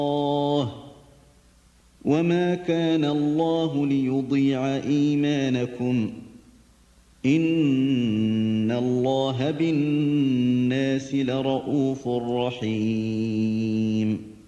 وما كان الله ليضيع إيمانكم إن الله بالناس لرءوف رحيم